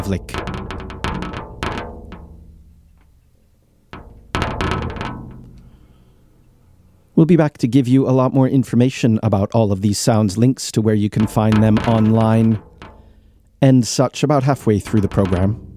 We'll be back to give you a lot more information about all of these sounds, links to where you can find them online, and such about halfway through the program.